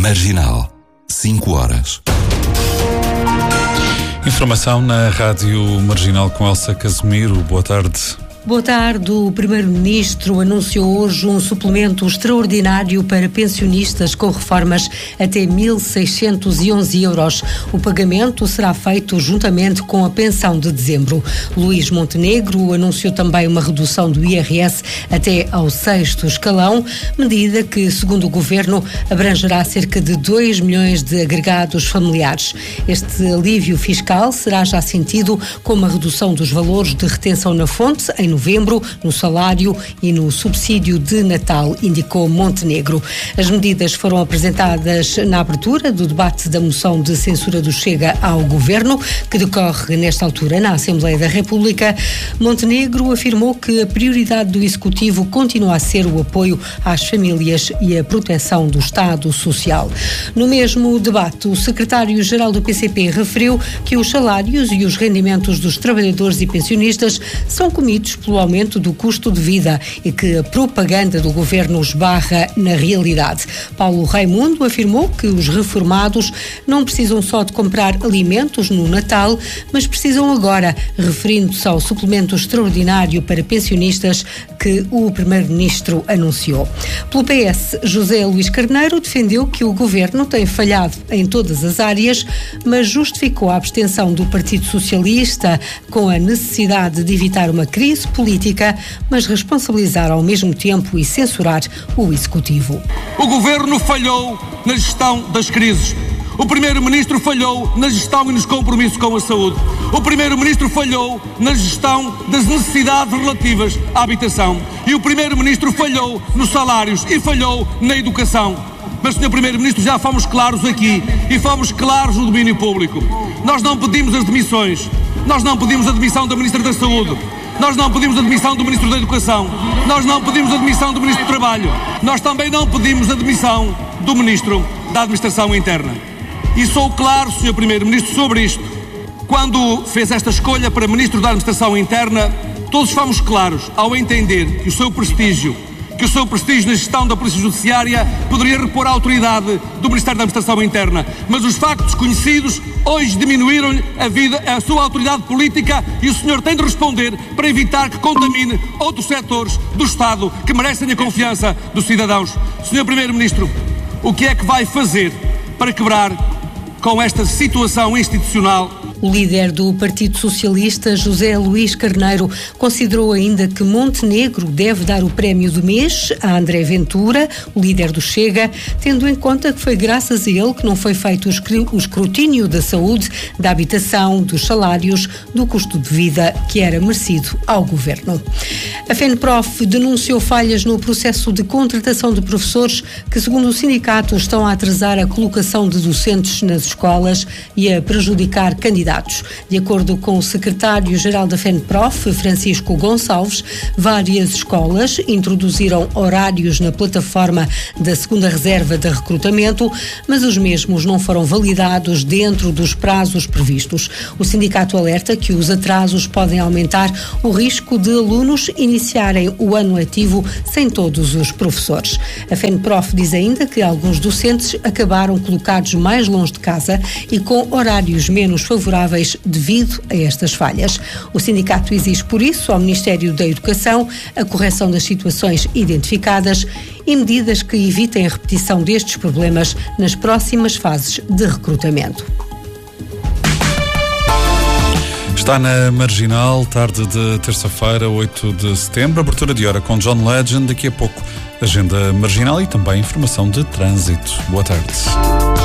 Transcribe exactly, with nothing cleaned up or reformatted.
Marginal, cinco horas. Informação na Rádio Marginal com Elsa Casimiro. Boa tarde. Boa tarde. O Primeiro-Ministro anunciou hoje um suplemento extraordinário para pensionistas com reformas até mil seiscentos e onze euros. O pagamento será feito juntamente com a pensão de dezembro. Luís Montenegro anunciou também uma redução do I R S até ao sexto escalão, medida que, segundo o Governo, abrangerá cerca de dois milhões de agregados familiares. Este alívio fiscal será já sentido com uma redução dos valores de retenção na fonte em novembro, no salário e no subsídio de Natal, indicou Montenegro. As medidas foram apresentadas na abertura do debate da moção de censura do Chega ao Governo, que decorre nesta altura na Assembleia da República. Montenegro afirmou que a prioridade do Executivo continua a ser o apoio às famílias e a proteção do Estado Social. No mesmo debate, o secretário-geral do P C P referiu que os salários e os rendimentos dos trabalhadores e pensionistas são comidos pelo aumento do custo de vida e que a propaganda do governo esbarra na realidade. Paulo Raimundo afirmou que os reformados não precisam só de comprar alimentos no Natal, mas precisam agora, referindo-se ao suplemento extraordinário para pensionistas que o Primeiro-Ministro anunciou. Pelo P S, José Luís Carneiro defendeu que o governo tem falhado em todas as áreas, mas justificou a abstenção do Partido Socialista com a necessidade de evitar uma crise política, mas responsabilizar ao mesmo tempo e censurar o Executivo. O Governo falhou na gestão das crises. O Primeiro-Ministro falhou na gestão e nos compromissos com a saúde. O Primeiro-Ministro falhou na gestão das necessidades relativas à habitação. E o Primeiro-Ministro falhou nos salários e falhou na educação. Mas, senhor Primeiro-Ministro, já fomos claros aqui e fomos claros no domínio público. Nós não pedimos as demissões. Nós não pedimos a demissão da Ministra da Saúde. Nós não pedimos a demissão do Ministro da Educação. Nós não pedimos a demissão do Ministro do Trabalho. Nós também não pedimos a demissão do Ministro da Administração Interna. E sou claro, senhor Primeiro-Ministro, sobre isto. Quando fez esta escolha para Ministro da Administração Interna, todos fomos claros ao entender que o seu prestígio, que o seu prestígio na gestão da Polícia Judiciária poderia repor a autoridade do Ministério da Administração Interna. Mas os factos conhecidos hoje diminuíram-lhe a vida, a sua autoridade política, e o senhor tem de responder para evitar que contamine outros setores do Estado que merecem a confiança dos cidadãos. senhor Primeiro-Ministro, o que é que vai fazer para quebrar com esta situação institucional? O líder do Partido Socialista, José Luís Carneiro, considerou ainda que Montenegro deve dar o prémio do mês a André Ventura, o líder do Chega, tendo em conta que foi graças a ele que não foi feito o escrutínio da saúde, da habitação, dos salários, do custo de vida que era merecido ao governo. A FENPROF denunciou falhas no processo de contratação de professores que, segundo o sindicato, estão a atrasar a colocação de docentes nas escolas e a prejudicar candidatos. De acordo com o secretário-geral da FENPROF, Francisco Gonçalves, várias escolas introduziram horários na plataforma da segunda reserva de recrutamento, mas os mesmos não foram validados dentro dos prazos previstos. O sindicato alerta que os atrasos podem aumentar o risco de alunos iniciarem o ano letivo sem todos os professores. A FENPROF diz ainda que alguns docentes acabaram colocados mais longe de casa e com horários menos favoráveis devido a estas falhas. O sindicato exige, por isso, ao Ministério da Educação a correção das situações identificadas e medidas que evitem a repetição destes problemas nas próximas fases de recrutamento. Está na Marginal, tarde de terça-feira, oito de setembro, abertura de hora com John Legend. Daqui a pouco, agenda marginal e também informação de trânsito. Boa tarde.